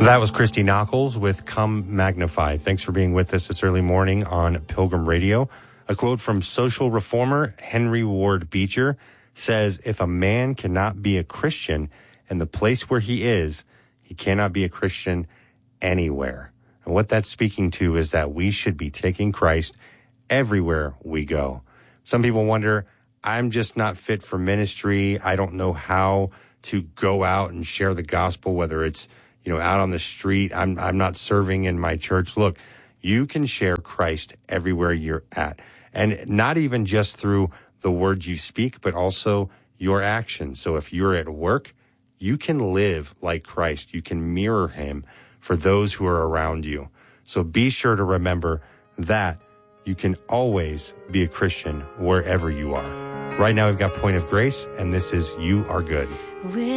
That was Christy Nockels with Come Magnify. Thanks for being with us this early morning on Pilgrim Radio. A quote from social reformer Henry Ward Beecher says, "If a man cannot be a Christian in the place where he is, he cannot be a Christian anywhere." And what that's speaking to is that we should be taking Christ everywhere we go. Some people wonder, I'm just not fit for ministry. I don't know how to go out and share the gospel, whether it's out on the street. I'm not serving in my church. Look, you can share Christ everywhere you're at. And not even just through the words you speak, but also your actions. So if you're at work, you can live like Christ. You can mirror him for those who are around you. So be sure to remember that you can always be a Christian wherever you are. Right now we've got Point of Grace, and this is You Are Good.